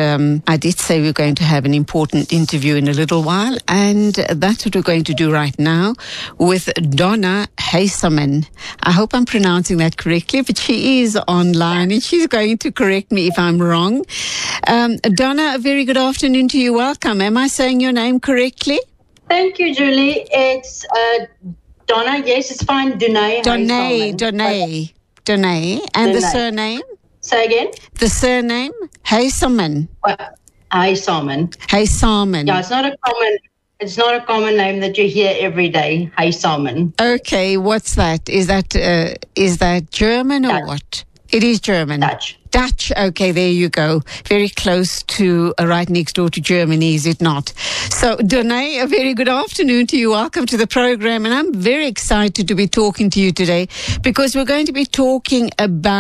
I did say we're going to have an important interview in a little while, and that's what we're going to do right now with Donna Heisaman. I hope I'm pronouncing that correctly, but she is online and she's going to correct me if I'm wrong. Donna, a very good afternoon to you. Welcome. Am I saying your name correctly? Thank you, Julie. It's Donna. Yes, it's fine. Donnay. Donnay. And the surname? Say again? The surname? Heisaman. Heisaman. Heisaman. Yeah, it's not a common name that you hear every day. Heisaman. Okay, what's that? Is that German or what? It is German. Dutch. Okay, there you go. Very close to, right next door to Germany, is it not? So, Donnay, a very good afternoon to you. Welcome to the program. And I'm very excited to be talking to you today because we're going to be talking about